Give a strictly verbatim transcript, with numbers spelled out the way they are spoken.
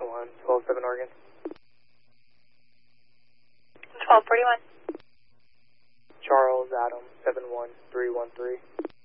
one, twelve seven Oregon. twelve forty-one. Charles Adam seven one three one three.